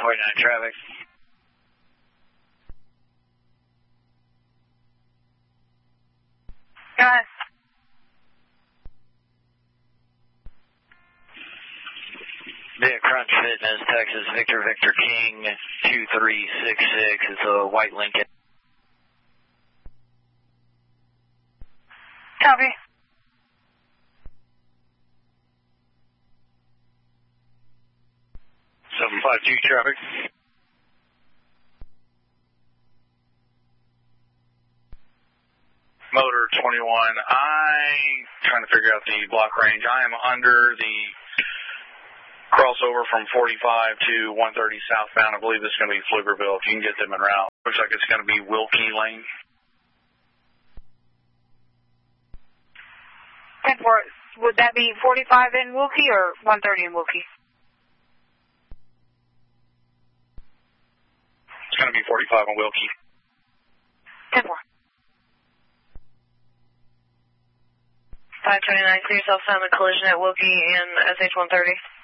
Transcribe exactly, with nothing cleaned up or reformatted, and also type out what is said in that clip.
forty-nine traffic. Go ahead. Via Crunch Fitness, Texas, Victor Victor King, two three six six. It's a white Lincoln. Copy. seven five two traffic. Motor twenty-one, I'm trying to figure out the block range. I am under the crossover from forty-five to one thirty southbound. I believe it's going to be Pflugerville. If you can get them en route. Looks like it's going to be Wilkie Lane. ten four, would that be forty-five in Wilkie or one thirty in Wilkie? It's going to be forty-five in Wilkie. ten four. five twenty-nine, clear yourself, found a collision at Wilkie and S H one thirty.